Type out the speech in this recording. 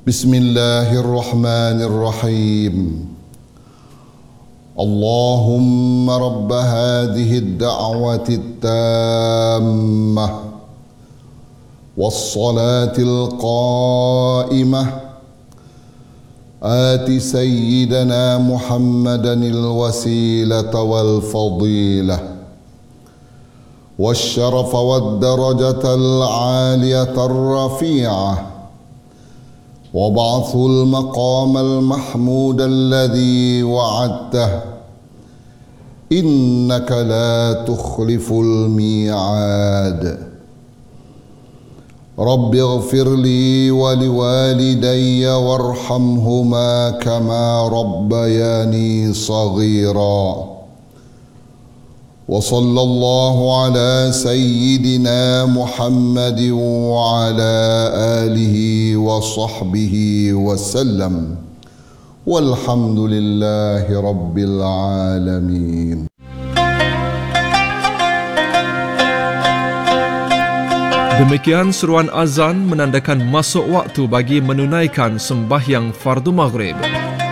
بسم الله الرحمن الرحيم. اللهم رب هذه الدعوة التامة والصلاة القائمة آت سيدنا محمدا الوسيلة والفضيلة والشرف والدرجة العالية الرفيعة وابعث المقام المحمود الذي وعدته إنك لا تخلف الميعاد. رب اغفر لي ولوالدي وارحمهما كما ربياني صغيرا. وصلى الله على سيدنا محمد وعلى آله وصحبه وسلم والحمد لله رب العالمين. Demikian seruan azan menandakan masuk waktu bagi menunaikan sembahyang fardu maghrib.